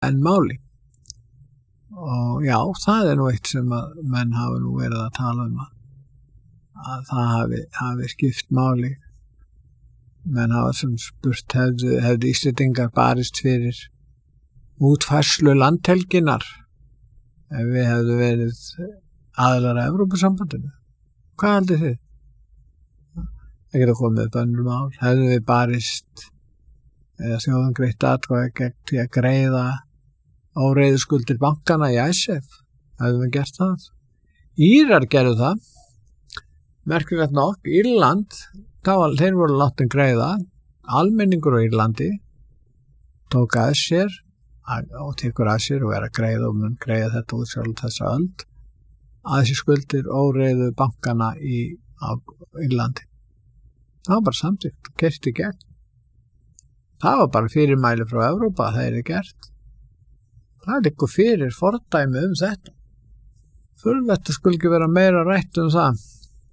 en máli. Og já, það nú eitt sem að menn hafa nú verið að tala að það hafi skipt máli. Menn hafa sem spurt hefðu Íslendingar barist fyrir útfærslu landhelginnar ef við hefðu verið aðilar að Evrópusambandinu. Hvað haldið þið? Það geta komið upp önnur mál. Hefðu við barist eða þjóðan greitt atkvæði gegn því að greiða óreiðuskuldir bankana í ISF? Hefðu við gert það? Írar gerðu það. Merkilegt nokk, Írland, þeir voru látin greiða. Almenningur á Írlandi tók að sér og tekur að sér og er að greiða og mun greiða þetta út sjálf þessa öld að þessi skuldir óreiðu bankana á Írlandi. Það var bara samþykkt og keyrt í gegn. Það var bara fyrirmæli frá Evrópa að það gert. Það liggur fyrir fordæmi þetta. Þetta skulle ekki vera meira rætt það.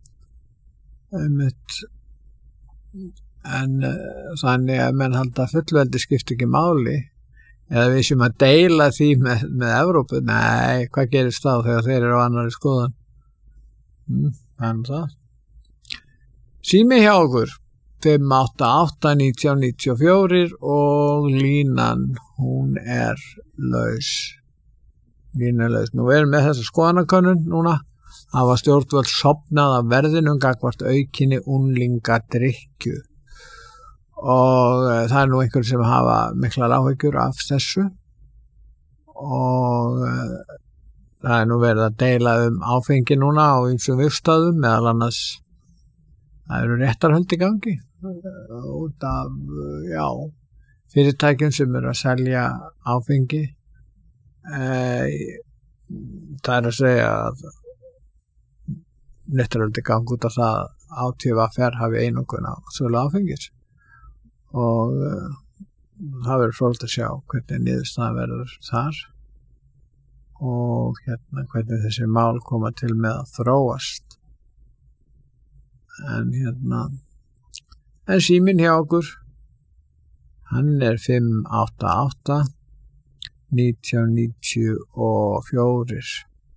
En þannig að menn halda að fullveldi skipti ekki máli eða við sem að deila því með Evrópu. Nei, hvað gerist þá þegar þeir eru á annarri skoðun? Þannig það. Sími hjá okkur 588-1994 og línan hún laus. Nú erum við þessa skoðanakönnun núna. Hafa stjórnvöld sofnað af verðinum gagnvart aukinni unglingadrykkju. Og það nú einhver sem hafa miklar áhyggjur af þessu og það nú verið að deila áfengi núna á ýmsum viðstöðum, meðal annars það eru réttarhöld í gangi út af fyrirtækjum sem eru að selja áfengi. Það að segja að réttarhöld í gangi út af það ÁTVR hafi einokun á sölu áfengis. Og það verður svolítið að sjá hvernig niðurstaðan verður þar og hvernig þessi mál koma til með að þróast. En síminn hjá okkur hann 588-1994.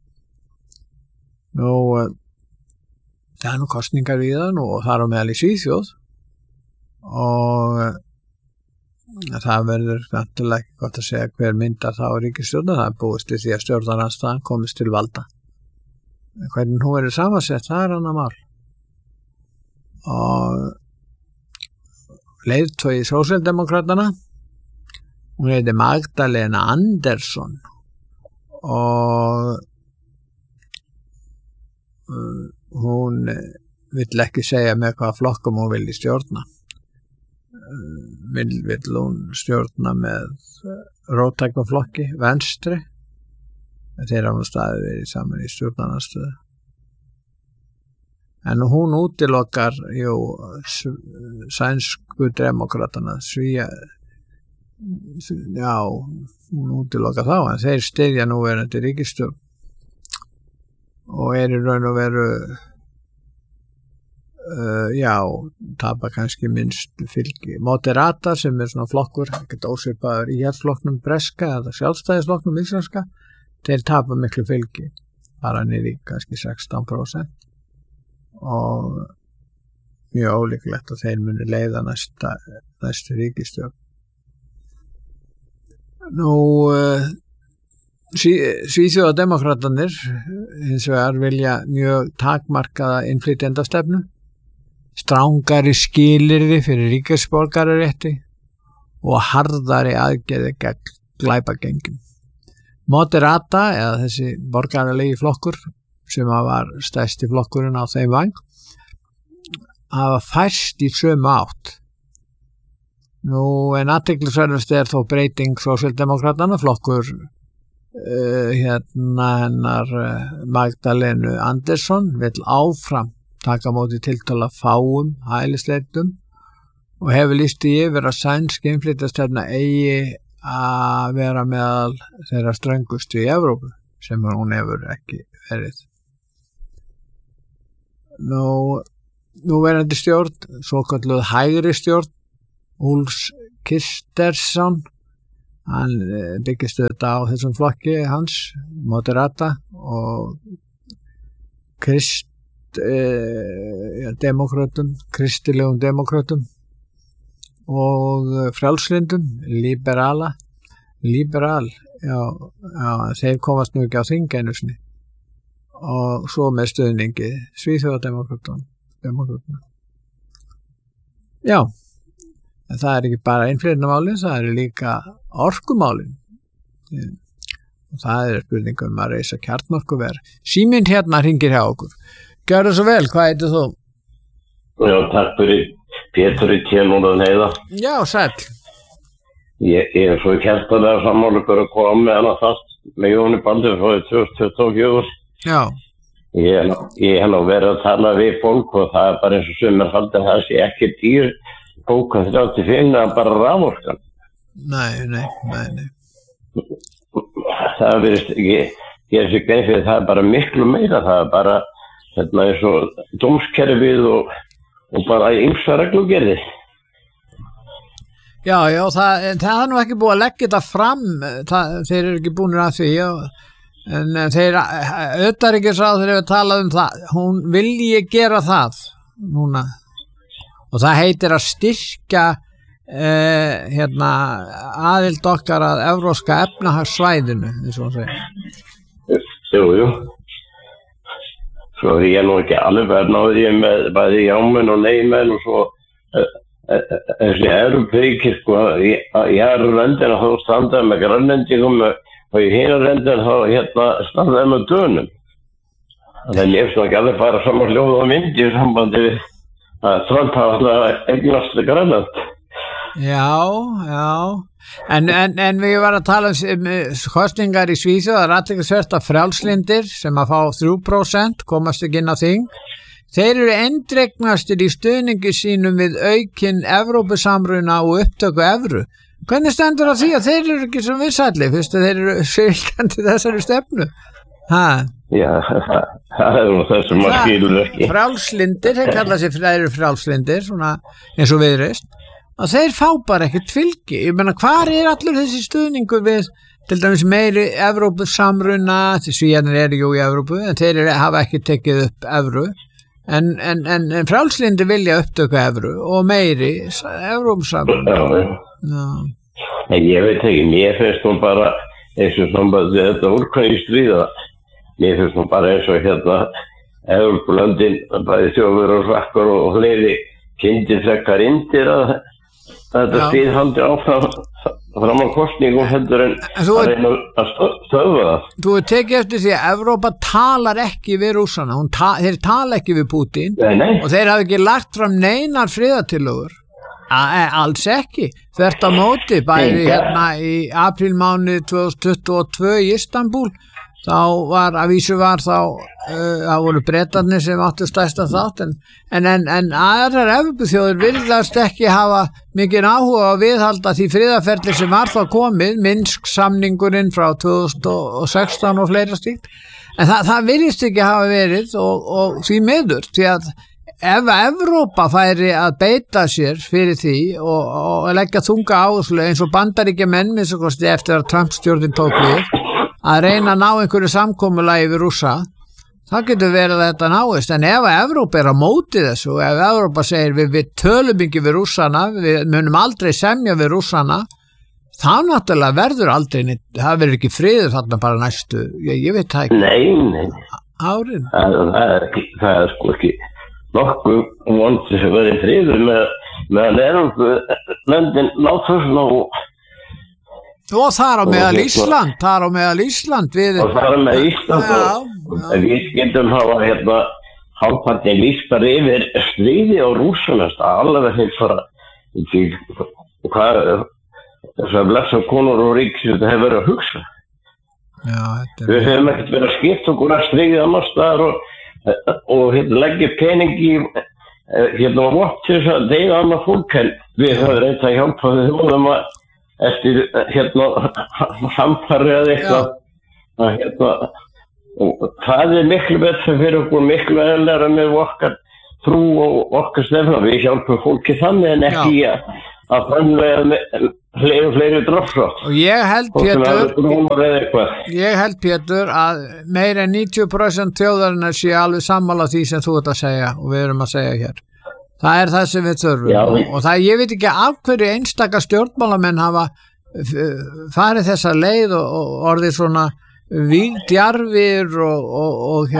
Nú það nú kosningar við það og það á meðal í Svíþjóð og það verður náttúrulega ekki gott að segja hver myndar þá ríkisstjórnar. Það búist við því að stjórnarandstaðan komist til valda. Hvernig hún verður samansett, það annað mál. Og leiðtogi sósíaldemókratana hún heitir Magdalena Andersson og hún vill ekki segja með hvaða flokkum hún vilji stjórna. Vill hún stjórna með róttækum flokki, Venstri. Þeir hafa staðið verið saman í stjórnarandstöðu. En hún útilokar sænsku demókratana, hún útilokar þá, en þeir styðja núverandi ríkisstjórn og í raun og veru tapa kannski minnst fylgi. Moderata sem svona flokkur, ekkert ósvipaður íhaldsflokknum breska eða sjálfstæðisflokknum íslenska, þeir tapa miklu fylgi, bara niður í kannski 16% og mjög ólíklegt að þeir muni leiða næstu ríkisstjórn. Nú Svíþjóðardemókratarnir hins vegar vilja mjög takmarkaða innflytjendastefnu, strangari skilyrði fyrir ríkisborgararétti og harðari aðgerðir gegn glæpagengjum. Moderata, eða þessi borgaralegi flokkur sem var stærsti flokkurinn á þeim væng, hafa færst í sömu átt. Nú en athyglisverðast þó breyting sósíaldemókratana, flokkur hennar Magdalenu Andersson vill áfram taka móti tiltöla fáum hælisleitum og hefur lýst því yfir að sænsk innflytjastefna eigi að vera meðal þeirra ströngustu í Evrópu sem hún hefur ekki verið. Nú verandi stjórn, svokölluð hægri stjórn Ulfs Kristersson, hann byggist þetta á þessum flokki hans, moderata og kristilegum demokratum og frjálslyndum, liberal, þeir komast nú ekki á þing einu sinni og svo með stuðningi Svíþjóðardemókratum. Já, en það ekki bara innflytjendamálin, það líka orkumálin. Og það spurning að reisa kjarnorkuver. Síminn hérna hringir hjá okkur. Gjörðu svo vel, hvað heitir þú? Já, takk fyrir Pétur í Télúnan heiða. Já, sæll. Ég svo hjartanlega sammála ykkur að koma með hana fast með Jóni Baldur frá 2024. Já. Ég nú verið að tala við fólk og það bara eins og sumir halda það sé ekki dýr bóka 35 að bara raforkan. Nei. Það virðist ekki gera sig grein fyrir það bara miklu meira, það bara eins og dómskerfið og bara ýmsa reglugerðir. Já, það nú ekki búið að leggja þetta fram, þeir ekki búinir að því, en þeir utanríkisráðherra hefur talað það, hún vilji gera það núna og það heitir að styrkja aðild okkar að evrópska efnahagssvæðinu, eins og það segir. Jú. Svo ég nú ekki alveg náði ég með bæði jámenn og neymenn og svo þessi Evrópuríki sko, í aðra löndina þá standaði með grænlendingum og í hina löndina þá standaði með Dönum. Þannig ég ekki alveg bara saman hljóð og mynd í sambandi við að Trump hafa alltaf eignast Grænland. Já. En við varum að tala kosningar í Svíþjóð, það athyglisvert að frjálslyndir sem að fá 3% komast ekki inn á þing. Þeir eru eindregnastir í stuðningi sínum við aukinn Evrópusamruna og upptöku evru. Hvernig stendur á því að þeir eru ekki svo vinsælli, fyrst að þeir eru fylgjandi þessari stefnu? Já, það nú það sem maður skilur ekki. Frjálslyndir, þeir kalla sig frjálslyndir, svona eins og Viðreisn. Og þeir fá bara ekkert fylgi. Ég meina, hvar allur þessi stuðningur við til dæmis meiri Evrópusamruna, því Svíarnir eru jú í Evrópu, en þeir hafa ekki tekið upp evru, en frjálslyndi vilja upptöku evru og meiri Evrópusamruna. Já. En ég veit ekki, mér finnst hún bara eins og þetta úrkvæðistríða, mér finnst hún bara eins og Evrópulöndin, bæði þjófur og svakkur og fleiri kynntir frekar indir að þetta stríð haldi áfram á kosningum heldur en að reyna að stöðva það. Þú tekið eftir því að Evrópa talar ekki við Rússana, þeir tala ekki við Putin. Nei. Og þeir hafa ekki lagt fram neinar friðartillögur. Alls ekki. Þvert á móti, bæði í aprílmánuði 2022 í Istanbul, þá voru Bretarnir sem áttu stærsta þátt, en aðrar Evrópuþjóðir virðast ekki hafa mikinn áhuga á að viðhalda því friðarferli sem var þá komið, Minsk-samningurinn frá 2016 og fleira slíkt, en það virðist ekki hafa verið og því miður, því að ef Evrópa færi að beita sér fyrir því og leggja þunga áherslu eins og Bandaríkjamenn eftir að Trump-stjórnin tók við, að reyna að ná einhverju samkomulagi við Rússa, það getur verið að þetta náist, en ef Evrópa á móti þessu, ef Evrópa segir við tölum ekki við Rússana, við munum aldrei semja við Rússana, þá náttúrulega verður aldrei neitt, það verður ekki friður þarna bara næstu, ég veit það ekki. Nei. Árin. Það sko ekki nokkuð vonandi sem verður friður meðan Evrópulöndin náttúrulega og þar á meðal Ísland, og þar á meðal Ísland og við getum hafa hálfpartin lístar yfir stríði á Rússana, alveg þeir fara hvað þessar blessa konur og ríkis þetta hefur verið að hugsa. Við hefum ekkert verið að skipta okkur að stríði annars staðar og leggja pening í vott til þess að deyða annað fólk, en við höfum reynt að hjálpa þjóðum að eftir samfari eða eitthvað og það miklu betra fyrir okkur, miklu eðlilegra með okkar trú og okkar stefna, við hjálpum fólki þannig en ekki að framlega fleiri dropsa. Og ég held Pétur að meira en 90% þjóðarinnar sé alveg sammála því sem þú ert að segja og við erum að segja hér. Það er það sem við þurfum og það, ég veit ekki af hverju einstaka stjórnmálamenn hafa farið þessa leið og orðið svona vígdjarfir og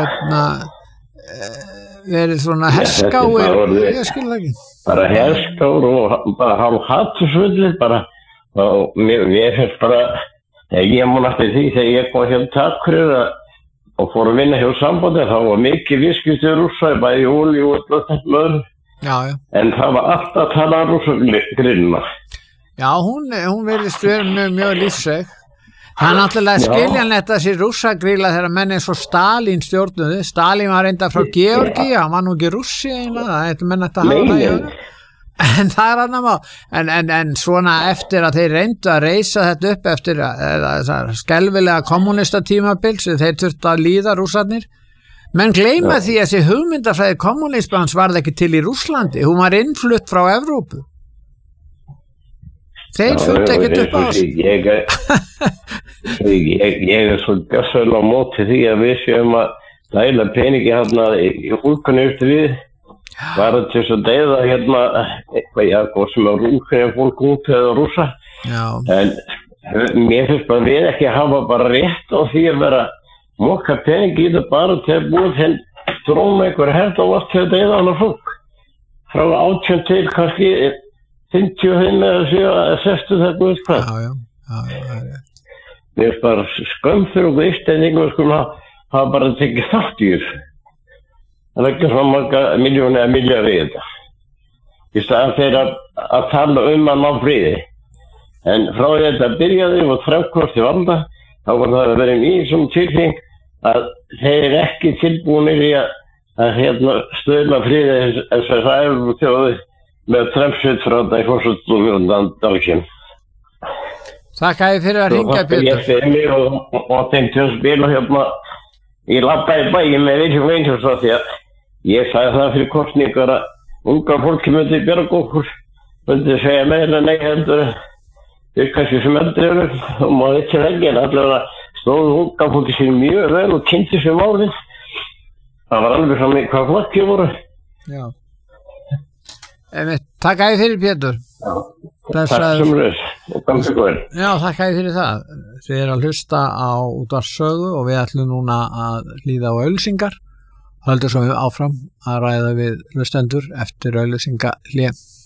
verið svona herskáir, ég skil það ekki. Bara herskáir og bara hálf hattursvöldir bara og mér finnst bara, ég mun eftir því þegar ég kom hér til Akureyrar og fór að vinna hjá sambandi þá var mikið viðskipti Rússa bæði olíu og þetta öðru. Já. En það var alltaf að tala Rússagrillina. Já, hún virðist vera mjög lífseg. Það er náttúrulega skiljanlegt þessi Rússagrilla þegar menn eins og Stalin stjórnuðu. Stalin var reynda frá Georgíu, hann var nú ekki Rússi eiginlega, það ættu menn að hafa það í huga. En það er annar mál. En svona eftir að þeir reyndu að reisa þetta upp eftir skelfilega kommunista-tímabil sem þeir þurftu að líða Rússarnir. Menn gleyma því að þessi hugmyndafræði kommunismans varð ekki til í Rússlandi, hún var innflutt frá Evrópu. Þeir fullt ekkert upp á þessu. Ég svo gjössalega á móti því að við séum að dæla peningi hérna í húlkunni eftir við. Bara til þess að deyða hérna eitthvað sem er úkveðin fólk út eða Rússa. En mér finnst bara við ekki að hafa bara rétt á því að vera mokka peningi í það bara til að búið til dróma einhver hert á allt til að deyða hana fólk. Frá 18 til kannski 55 eða 60 þetta veist hvað. Já. Mér finnst bara skömm fyrir okkur Íslendingar skulum hafa bara tekið þátt í þessu. Það er ekki svo marga miljónir eða milljarðir í þetta. Í staðan fyrir að tala að ná friði. En frá þetta byrjaði og framkvæmst í valda, þá var það að vera mjög sem tilfeng að þeir eru ekki tilbúinir í að stöðla friði þessar ræður þjóði með trefsveit frá það í fórsvöldum og daginn. Þakka ég fyrir að ringa, Pétur. Ég fyrir mig og þeim til að spila hérna í labbaði bæinn með eins og svo því að ég sagði það fyrir kostningar að unga fólki myndi bjarga okkur, myndi segja meira nei heldur þeir kannski sem eldri eru og maður ekki veginn, allavega stóðu unga fólki sér mjög vel og kynnti sér málið. Það var alveg saman hvað flokki voru. Já. Takk að ég fyrir, Pétur. Takk sem röðs og gangi góður. Já, takk að ég fyrir það. Þið eru að hlusta á Útvarpssögu og við ætlum núna að hlýða á auglýsingar. Höldum svo áfram að ræða við hlustendur eftir auglýsingahlé.